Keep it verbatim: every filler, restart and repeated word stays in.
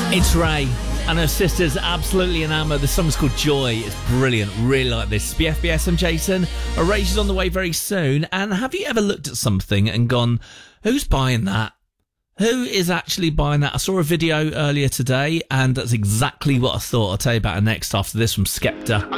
It's Ray and her sister's absolutely enamoured. The song's called Joy. It's brilliant. Really like this. B F B S, I'm Jason. Erase is on the way very soon. And have you ever looked at something and gone, who's buying that? Who is actually buying that? I saw a video earlier today and that's exactly what I thought. I'll tell you about it next after this from Skepta.